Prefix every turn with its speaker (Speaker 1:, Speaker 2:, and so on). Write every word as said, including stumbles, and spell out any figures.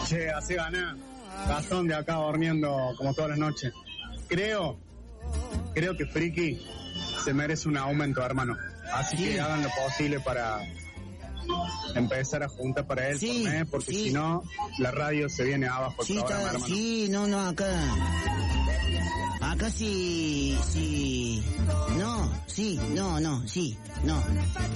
Speaker 1: Che, así ganá. Gastón de acá durmiendo como todas las noches. Creo, creo que Friki se merece un aumento, hermano. Así sí. que hagan lo posible para empezar a juntar para él
Speaker 2: sí,
Speaker 1: por mes, porque
Speaker 2: sí.
Speaker 1: si no, la radio se viene abajo.
Speaker 2: Sí,
Speaker 1: programa,
Speaker 2: está,
Speaker 1: hermano.
Speaker 2: sí, no, no, acá. Acá sí, sí. No, sí, no, no, sí, no.